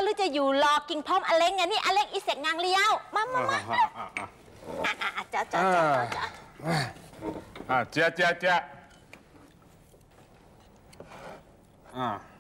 หรือจะอยู่รอกินพร้อมอเล้งไงนี่อเล้งอีเสกงางเลี้ยวมาจ้าเจ๊ะ